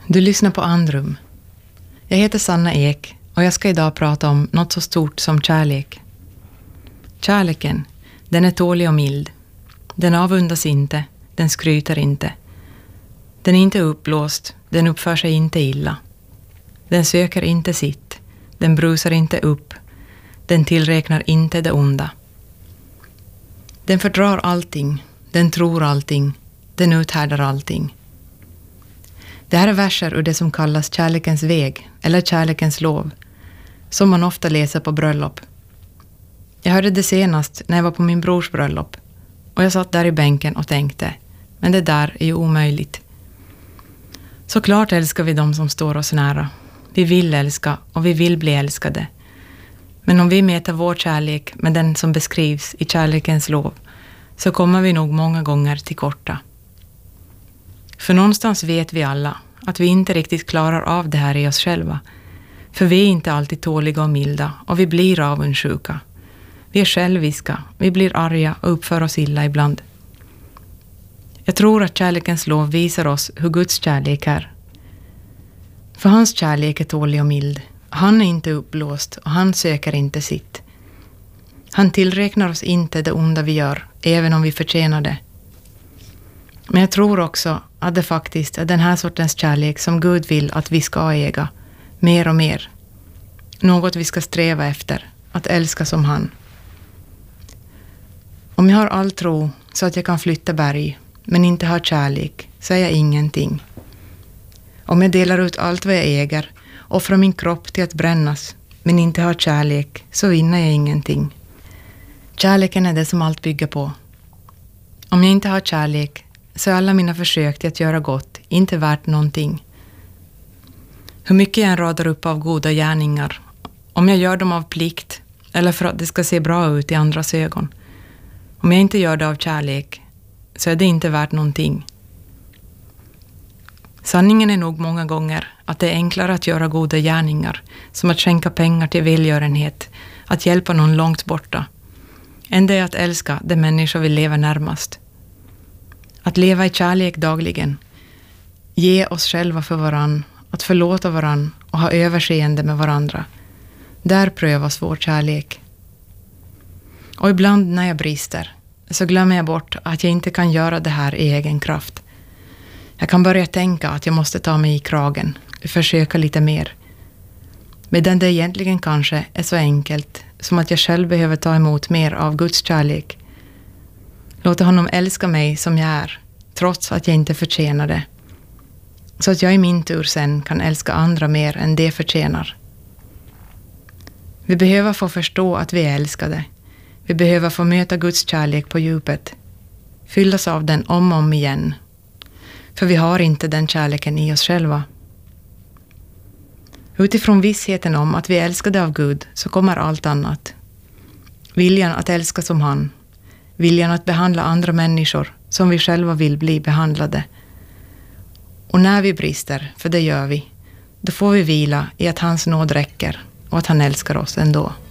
Du lyssnar på Andrum. Jag heter Sanna Ek och jag ska idag prata om något så stort som kärlek. Kärleken, den är tålig och mild. Den avundas inte, den skryter inte. Den är inte uppblåst, den uppför sig inte illa. Den söker inte sitt, den brusar inte upp. Den tillräknar inte det onda. Den fördrar allting, den tror allting, den uthärdar allting. Det här är verser ur det som kallas kärlekens väg eller kärlekens lov, som man ofta läser på bröllop. Jag hörde det senast när jag var på min brors bröllop och jag satt där i bänken och tänkte, men det där är ju omöjligt. Såklart älskar vi dem som står oss nära. Vi vill älska och vi vill bli älskade. Men om vi mäter vår kärlek med den som beskrivs i kärlekens lov så kommer vi nog många gånger till korta. För någonstans vet vi alla att vi inte riktigt klarar av det här i oss själva. För vi är inte alltid tåliga och milda och vi blir avundsjuka. Vi är själviska, vi blir arga och uppför oss illa ibland. Jag tror att kärlekens lov visar oss hur Guds kärlek är. För hans kärlek är tålig och mild. Han är inte uppblåst och han söker inte sitt. Han tillräknar oss inte det onda vi gör, även om vi förtjänar det. Men jag tror också att det faktiskt är den här sortens kärlek som Gud vill att vi ska äga, mer och mer. Något vi ska sträva efter, att älska som han. Om jag har all tro så att jag kan flytta berg, men inte har kärlek, så är jag ingenting. Om jag delar ut allt vad jag äger, offrar min kropp till att brännas, men inte har kärlek, så vinner jag ingenting. Kärleken är det som allt bygger på. Om jag inte har kärlek, så är alla mina försök till att göra gott inte värt någonting. Hur mycket jag än radar upp av goda gärningar, om jag gör dem av plikt eller för att det ska se bra ut i andras ögon. Om jag inte gör det av kärlek, så är det inte värt någonting. Sanningen är nog många gånger att det är enklare att göra goda gärningar, som att skänka pengar till välgörenhet, att hjälpa någon långt borta, än det är att älska de människor vi lever närmast. Att leva i kärlek dagligen, ge oss själva för varann, att förlåta varann och ha överseende med varandra. Där prövas vår kärlek. Och ibland när jag brister så glömmer jag bort att jag inte kan göra det här i egen kraft. Jag kan börja tänka att jag måste ta mig i kragen, försöka lite mer. Medan det egentligen kanske är så enkelt som att jag själv behöver ta emot mer av Guds kärlek. Låta honom älska mig som jag är, trots att jag inte förtjänar det. Så att jag i min tur sen kan älska andra mer än det förtjänar. Vi behöver få förstå att vi är älskade. Vi behöver få möta Guds kärlek på djupet. Fyllas av den om och om igen. För vi har inte den kärleken i oss själva. Utifrån vissheten om att vi är älskade av Gud så kommer allt annat. Viljan att älska som han. Viljan att behandla andra människor som vi själva vill bli behandlade. Och när vi brister, för det gör vi, då får vi vila i att hans nåd räcker och att han älskar oss ändå.